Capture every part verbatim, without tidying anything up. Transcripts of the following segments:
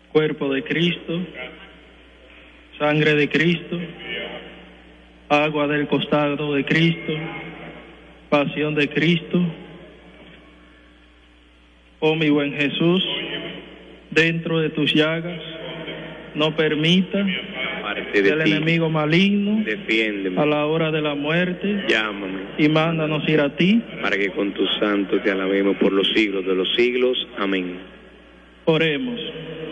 cuerpo de Cristo, sangre de Cristo, agua del costado de Cristo, pasión de Cristo. Oh mi buen Jesús, dentro de tus llagas, no permita que el enemigo maligno, defiéndeme a la hora de la muerte, llámame y mándanos ir a ti, para que con tus santos te alabemos por los siglos de los siglos. Amén. Oremos.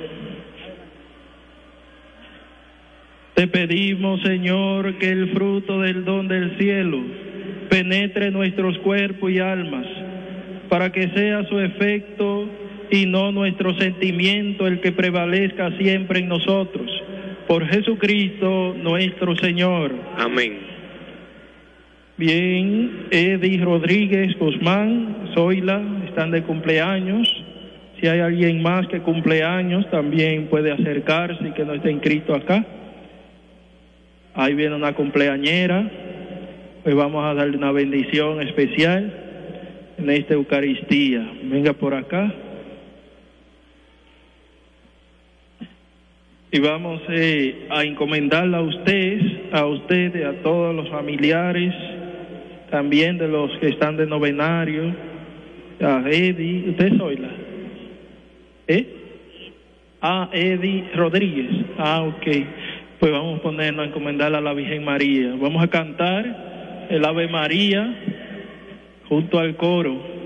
Te pedimos, Señor, que el fruto del don del cielo penetre nuestros cuerpos y almas, para que sea su efecto y no nuestro sentimiento el que prevalezca siempre en nosotros. Por Jesucristo nuestro Señor. Amén. Bien, Eddie Rodríguez Guzmán, Zoila, están de cumpleaños. Si hay alguien más que cumpleaños, también puede acercarse y que no esté inscrito acá. Ahí viene una cumpleañera. Pues vamos a darle una bendición especial en esta Eucaristía. Venga por acá. Y vamos eh, a encomendarla a usted, a usted y a todos los familiares, también de los que están de novenario, a Eddie. ¿Usted es Zoila? ¿Eh? Ah, Eddie Rodríguez. Ah, ok. Pues vamos a ponernos a encomendarla a la Virgen María. Vamos a cantar el Ave María junto al coro.